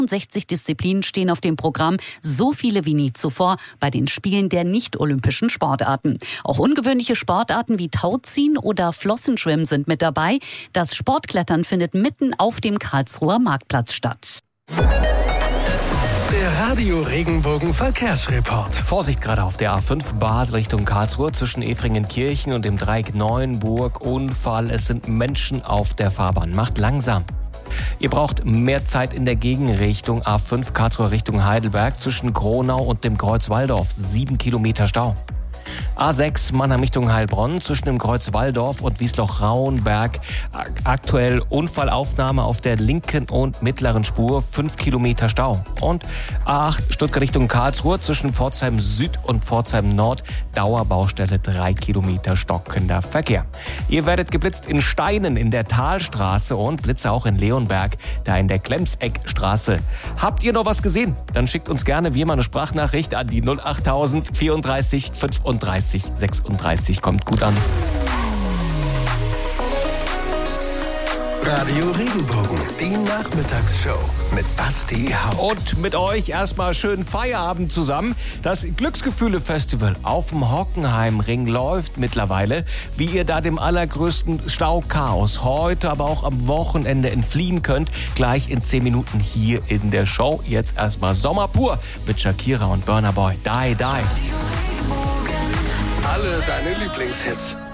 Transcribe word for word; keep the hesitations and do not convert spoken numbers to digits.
sechzig Disziplinen stehen auf dem Programm, so viele wie nie zuvor bei den Spielen der nicht-olympischen Sportarten. Auch ungewöhnliche Sportarten wie Tauziehen oder Flossenschwimmen sind mit dabei. Das Sportklettern findet mitten auf dem Karlsruher Marktplatz statt. Der Radio Regenbogen Verkehrsreport. Vorsicht gerade auf der A fünf Basel Richtung Karlsruhe zwischen Efringenkirchen und dem Dreieck Neuenburg. Unfall, es sind Menschen auf der Fahrbahn. Macht langsam. Ihr braucht mehr Zeit in der Gegenrichtung A fünf Karlsruhe Richtung Heidelberg zwischen Kronau und dem Kreuz Walldorf. Sieben Kilometer Stau. A sechs Mannheim Richtung Heilbronn zwischen dem Kreuz Walldorf und Wiesloch-Rauenberg. Aktuell Unfallaufnahme auf der linken und mittleren Spur, fünf Kilometer Stau. Und A acht Stuttgart Richtung Karlsruhe zwischen Pforzheim Süd und Pforzheim Nord. Dauerbaustelle, drei Kilometer stockender Verkehr. Ihr werdet geblitzt in Steinen in der Talstraße und Blitze auch in Leonberg, da in der Klemseckstraße. Habt ihr noch was gesehen? Dann schickt uns gerne wie immer eine Sprachnachricht an die null achttausend vierunddreißig fünfunddreißig sechsunddreißig. Kommt gut an. Radio Regenbogen, die Nachmittagsshow mit Basti Haupt. Und mit euch erstmal schönen Feierabend zusammen. Das Glücksgefühle-Festival auf dem Hockenheimring läuft mittlerweile. Wie ihr da dem allergrößten Stauchaos heute, aber auch am Wochenende entfliehen könnt, gleich in zehn Minuten hier in der Show. Jetzt erstmal Sommer pur mit Shakira und Burna Boy. Die, die. Alle deine Lieblingshits.